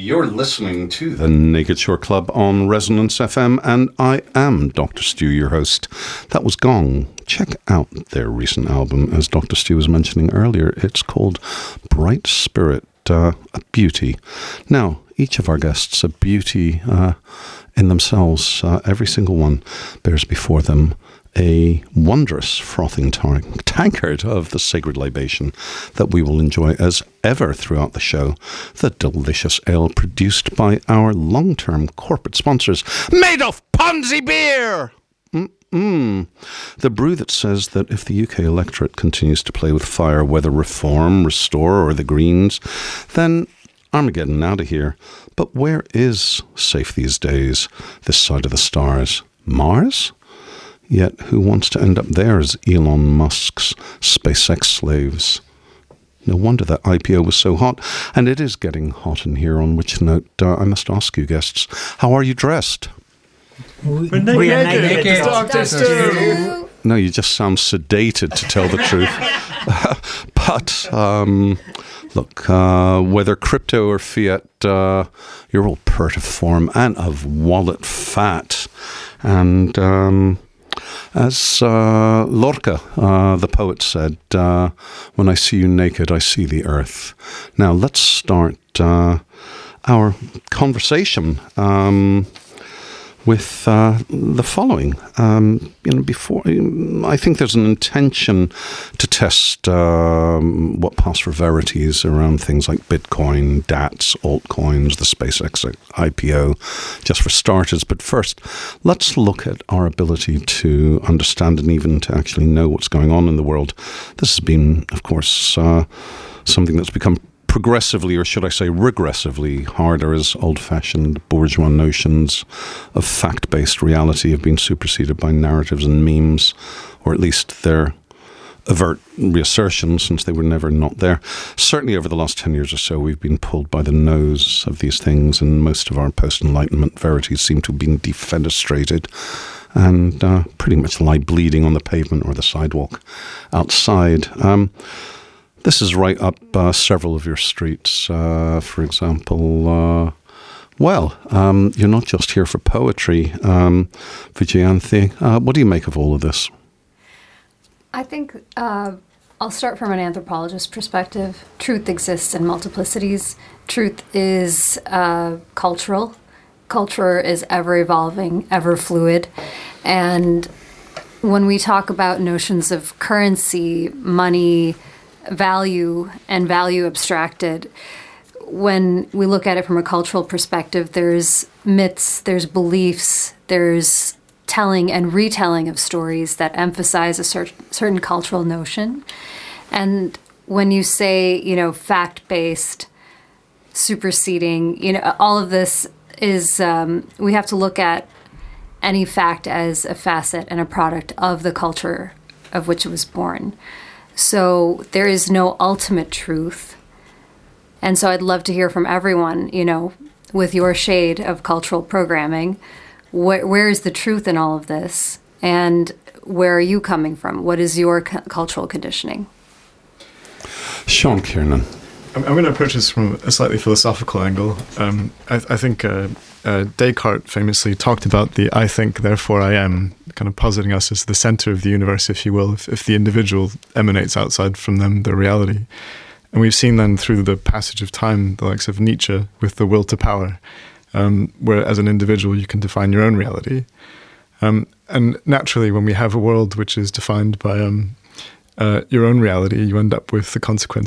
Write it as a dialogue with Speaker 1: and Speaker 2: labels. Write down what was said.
Speaker 1: You're listening to the Naked Shore Club on Resonance FM, and I am Dr. Stu, your host. That was Gong. Check out their recent album, as Dr. Stu was mentioning earlier. It's called Bright Spirit, a beauty. Now, each of our guests, a beauty in themselves. Every single one bears before them a wondrous frothing tankard of the sacred libation that we will enjoy as ever throughout the show. The delicious ale produced by our long-term corporate sponsors, Madoff Ponzi Beer! The brew that says that if the UK electorate continues to play with fire, whether Reform, Restore or the Greens, then Armageddon out of here. But where is safe these days, this side of the stars? Mars? Yet who wants to end up there as Elon Musk's SpaceX slaves? No wonder that IPO was so hot, and it is getting hot in here, on which note I must ask you guests, how are you dressed?
Speaker 2: We are naked.
Speaker 3: Dr. Stu.
Speaker 1: No, you just sound sedated, to tell the truth. But, look, whether crypto or fiat, you're all pert of form and of wallet fat. And as Lorca, the poet, said, when I see you naked, I see the earth. Now, let's start our conversation with the following. Before I think there's an intention to test what pass for verities around things like Bitcoin, DATs, altcoins, the SpaceX IPO, just for starters. But first, let's look at our ability to understand and even to actually know what's going on in the world. This has been, of course, something that's become progressively, or should I say regressively, harder as old-fashioned bourgeois notions of fact-based reality have been superseded by narratives and memes, or at least their overt reassertion, since they were never not there. Certainly over the last 10 years or so, we've been pulled by the nose of these things, and most of our post-Enlightenment verities seem to have been defenestrated and pretty much lie bleeding on the pavement or the sidewalk outside. This is right up several of your streets. For example, you're not just here for poetry. Vijayanthi, what do you make of all of this?
Speaker 2: I think I'll start from an anthropologist perspective. Truth exists in multiplicities. Truth is cultural. Culture is ever evolving, ever fluid. And when we talk about notions of currency, money, value, and value abstracted, when we look at it from a cultural perspective, there's myths, there's beliefs, there's telling and retelling of stories that emphasize a certain cultural notion. And when you say, fact-based, superseding, all of this is, we have to look at any fact as a facet and a product of the culture of which it was born. So there is no ultimate truth. And so I'd love to hear from everyone, with your shade of cultural programming, where is the truth in all of this? And where are you coming from? What is your cultural conditioning?
Speaker 1: Sean Kiernan.
Speaker 3: I'm going to approach this from a slightly philosophical angle. I think Descartes famously talked about the I think, therefore I am, kind of positing us as the center of the universe, if you will, if the individual emanates outside from them, their reality. And we've seen then through the passage of time, the likes of Nietzsche with the will to power, where as an individual you can define your own reality. And naturally, when we have a world which is defined by your own reality, you end up with the consequence